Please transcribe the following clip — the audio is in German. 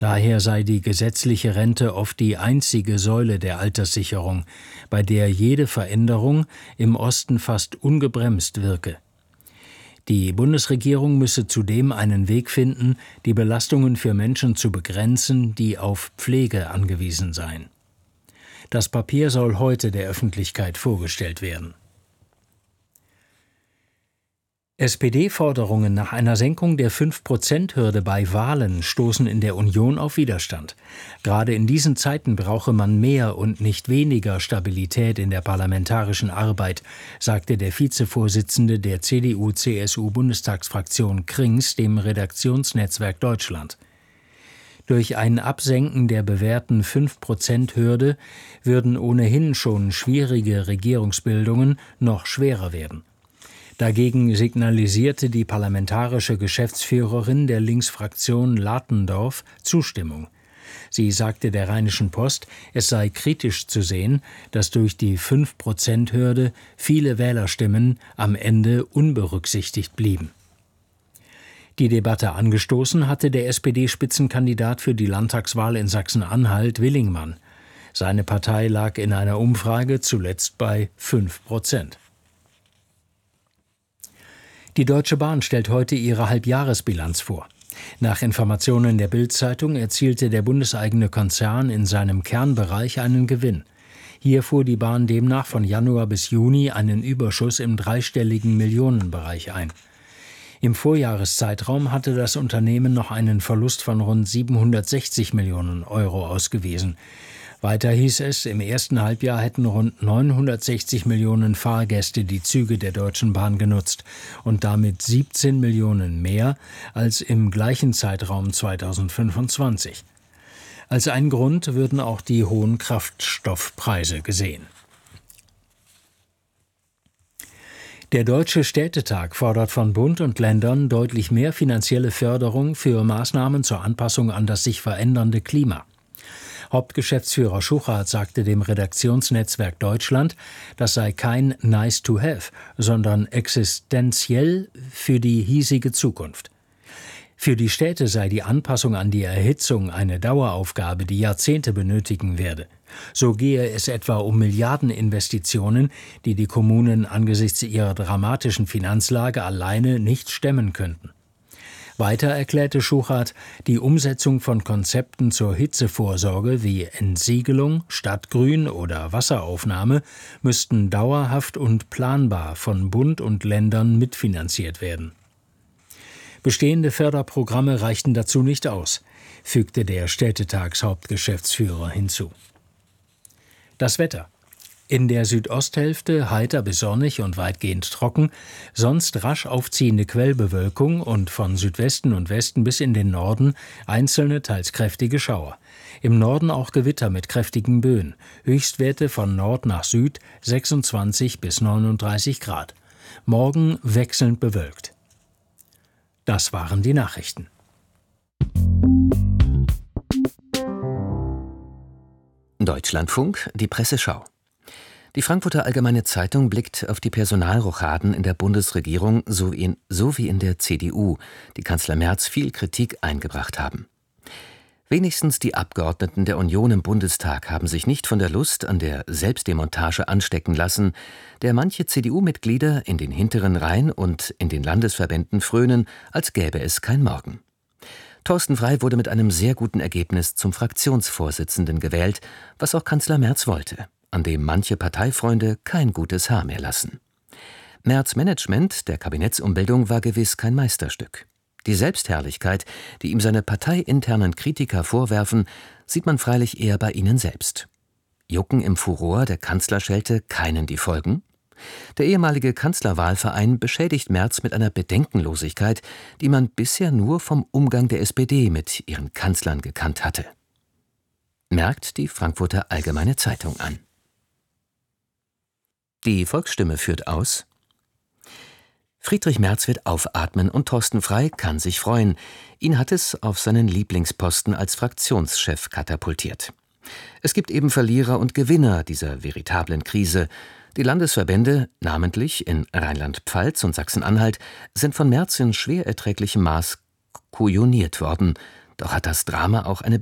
Daher sei die gesetzliche Rente oft die einzige Säule der Alterssicherung, bei der jede Veränderung im Osten fast ungebremst wirke. Die Bundesregierung müsse zudem einen Weg finden, die Belastungen für Menschen zu begrenzen, die auf Pflege angewiesen seien. Das Papier soll heute der Öffentlichkeit vorgestellt werden. SPD-Forderungen nach einer Senkung der 5%-Hürde bei Wahlen stoßen in der Union auf Widerstand. Gerade in diesen Zeiten brauche man mehr und nicht weniger Stabilität in der parlamentarischen Arbeit, sagte der Vizevorsitzende der CDU-CSU-Bundestagsfraktion Krings dem Redaktionsnetzwerk Deutschland. Durch ein Absenken der bewährten 5%-Hürde würden ohnehin schon schwierige Regierungsbildungen noch schwerer werden. Dagegen signalisierte die parlamentarische Geschäftsführerin der Linksfraktion Latendorf Zustimmung. Sie sagte der Rheinischen Post, es sei kritisch zu sehen, dass durch die 5%-Hürde viele Wählerstimmen am Ende unberücksichtigt blieben. Die Debatte angestoßen hatte der SPD-Spitzenkandidat für die Landtagswahl in Sachsen-Anhalt, Willingmann. Seine Partei lag in einer Umfrage zuletzt bei 5%. Die Deutsche Bahn stellt heute ihre Halbjahresbilanz vor. Nach Informationen der Bild-Zeitung erzielte der bundeseigene Konzern in seinem Kernbereich einen Gewinn. Hier fuhr die Bahn demnach von Januar bis Juni einen Überschuss im dreistelligen Millionenbereich ein. Im Vorjahreszeitraum hatte das Unternehmen noch einen Verlust von rund 760 Millionen Euro ausgewiesen. Weiter hieß es, im ersten Halbjahr hätten rund 960 Millionen Fahrgäste die Züge der Deutschen Bahn genutzt und damit 17 Millionen mehr als im gleichen Zeitraum 2025. Als ein Grund würden auch die hohen Kraftstoffpreise gesehen. Der Deutsche Städtetag fordert von Bund und Ländern deutlich mehr finanzielle Förderung für Maßnahmen zur Anpassung an das sich verändernde Klima. Hauptgeschäftsführer Schuchart sagte dem Redaktionsnetzwerk Deutschland, das sei kein Nice to have, sondern existenziell für die hiesige Zukunft. Für die Städte sei die Anpassung an die Erhitzung eine Daueraufgabe, die Jahrzehnte benötigen werde. So gehe es etwa um Milliardeninvestitionen, die die Kommunen angesichts ihrer dramatischen Finanzlage alleine nicht stemmen könnten. Weiter erklärte Schuchart, die Umsetzung von Konzepten zur Hitzevorsorge wie Entsiegelung, Stadtgrün oder Wasseraufnahme müssten dauerhaft und planbar von Bund und Ländern mitfinanziert werden. Bestehende Förderprogramme reichten dazu nicht aus, fügte der Städtetagshauptgeschäftsführer hinzu. Das Wetter. In der Südosthälfte heiter bis sonnig und weitgehend trocken, sonst rasch aufziehende Quellbewölkung und von Südwesten und Westen bis in den Norden einzelne, teils kräftige Schauer. Im Norden auch Gewitter mit kräftigen Böen, Höchstwerte von Nord nach Süd 26 bis 39 Grad. Morgen wechselnd bewölkt. Das waren die Nachrichten. Deutschlandfunk, die Presseschau. Die Frankfurter Allgemeine Zeitung blickt auf die Personalrochaden in der Bundesregierung sowie in der CDU, die Kanzler Merz viel Kritik eingebracht haben. Wenigstens die Abgeordneten der Union im Bundestag haben sich nicht von der Lust an der Selbstdemontage anstecken lassen, der manche CDU-Mitglieder in den hinteren Reihen und in den Landesverbänden frönen, als gäbe es kein Morgen. Thorsten Frey wurde mit einem sehr guten Ergebnis zum Fraktionsvorsitzenden gewählt, was auch Kanzler Merz wollte, an dem manche Parteifreunde kein gutes Haar mehr lassen. Merz' Management der Kabinettsumbildung war gewiss kein Meisterstück. Die Selbstherrlichkeit, die ihm seine parteiinternen Kritiker vorwerfen, sieht man freilich eher bei ihnen selbst. Jucken im Furor der Kanzlerschelte keinen die Folgen? Der ehemalige Kanzlerwahlverein beschädigt Merz mit einer Bedenkenlosigkeit, die man bisher nur vom Umgang der SPD mit ihren Kanzlern gekannt hatte. Merkt die Frankfurter Allgemeine Zeitung an. Die Volksstimme führt aus: Friedrich Merz wird aufatmen und Thorsten Frey kann sich freuen. Ihn hat es auf seinen Lieblingsposten als Fraktionschef katapultiert. Es gibt eben Verlierer und Gewinner dieser veritablen Krise. Die Landesverbände, namentlich in Rheinland-Pfalz und Sachsen-Anhalt, sind von Merz in schwer erträglichem Maß kujoniert worden. Doch hat das Drama auch eine